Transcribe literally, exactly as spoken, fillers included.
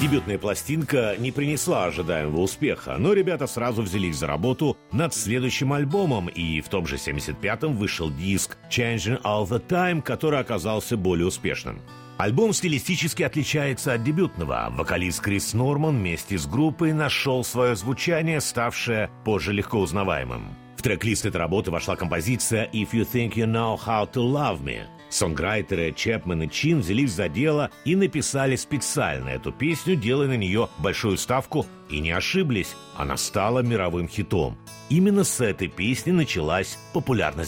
Дебютная пластинка не принесла ожидаемого успеха, но ребята сразу взялись за работу над следующим альбомом, и в том же семьдесят пятом вышел диск «Changing All the Time», который оказался более успешным. Альбом стилистически отличается от дебютного. Вокалист Крис Норман вместе с группой нашел свое звучание, ставшее позже легко узнаваемым. В трек-лист этой работы вошла композиция «If You Think You Know How to Love Me». Сонграйтеры Чепмен и Чин взялись за дело и написали специально эту песню, делая на нее большую ставку, и не ошиблись, она стала мировым хитом. Именно с этой песни началась популярность